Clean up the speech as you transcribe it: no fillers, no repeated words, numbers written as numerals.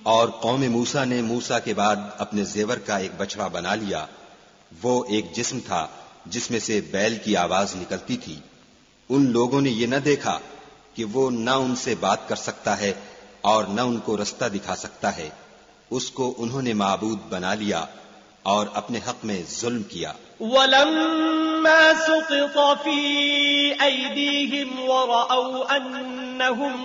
और कौम मूसा ने मूसा के बाद अपने जेवर का एक बछड़ा बना लिया। वो एक जिस्म था जिसमें से बैल की आवाज निकलती थी। उन लोगों ने ये न देखा कि वो न उनसे बात कर सकता है और न उनको रास्ता दिखा सकता है। उसको उन्होंने माबूद बना लिया और अपने हक में जुल्म किया। वलम्मा सुक़ित फ़ी अयदीहिम वरअव अन्नहुम